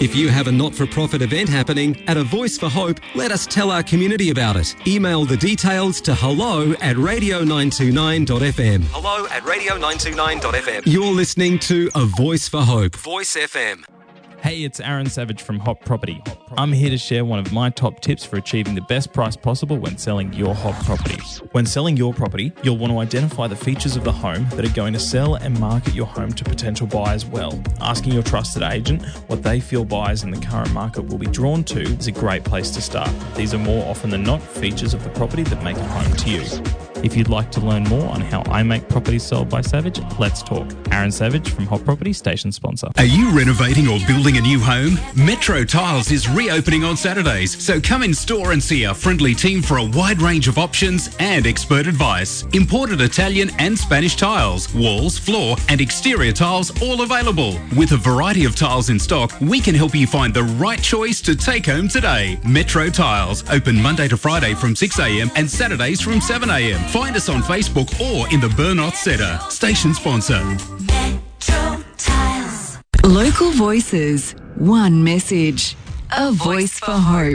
If you have a not-for-profit event happening at A Voice for Hope, let us tell our community about it. Email the details to hello@radio929.fm. hello@radio929.fm. You're listening to A Voice for Hope. Voice FM. Hey, it's Aaron Savage from Hop Property. I'm here to share one of my top tips for achieving the best price possible when selling your hop property. When selling your property, you'll want to identify the features of the home that are going to sell and market your home to potential buyers well. Asking your trusted agent what they feel buyers in the current market will be drawn to is a great place to start. These are more often than not features of the property that make it home to you. If you'd like to learn more on how I make properties sold by Savage, let's talk. Aaron Savage from Hop Property, station sponsor. Are you renovating or building a new home? Metro Tiles is reopening on Saturdays, so come in store and see our friendly team for a wide range of options and expert advice. Imported Italian and Spanish tiles, walls, floor and exterior tiles all available. With a variety of tiles in stock, we can help you find the right choice to take home today. Metro Tiles, open Monday to Friday from 6 a.m. and Saturdays from 7 a.m. Find us on Facebook or in the Burnout Centre. Station sponsor. Metro Tiles. Local voices, one message. A Voice for Hope.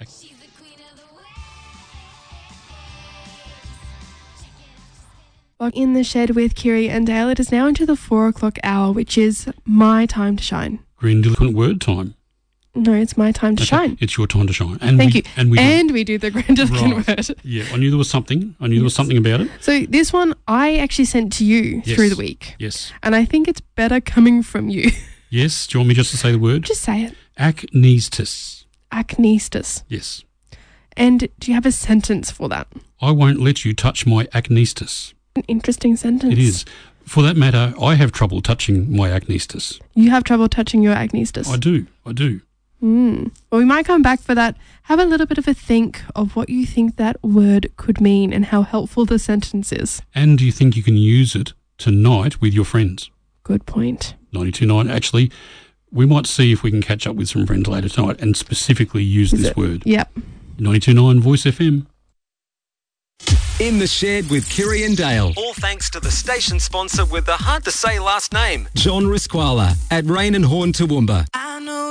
In the Shed with Kiri and Dale. It is now into the 4 o'clock hour, which is my time to shine. Grandiloquent word time. No, it's my time to shine. It's your time to shine. And Thank you. And we do the grandiloquent word. Yeah, I knew there was something. There was something about it. So this one I actually sent to you through the week. Yes. And I think it's better coming from you. Yes. Do you want me just to say the word? Just say it. Acnestis. Acnestis. Yes. And do you have a sentence for that? I won't let you touch my acnestis. An interesting sentence. It is. For that matter, I have trouble touching my acnestis. You have trouble touching your acnestis? I do. Well, we might come back for that. Have a little bit of a think of what you think that word could mean and how helpful the sentence is. And do you think you can use it tonight with your friends? Good point. 92.9. Actually, we might see if we can catch up with some friends later tonight and specifically use this word. Yep. 92.9 Voice FM. In the Shed with Kiri and Dale. All thanks to the station sponsor with the hard-to-say last name, John Risquala at Rain and Horn, Toowoomba.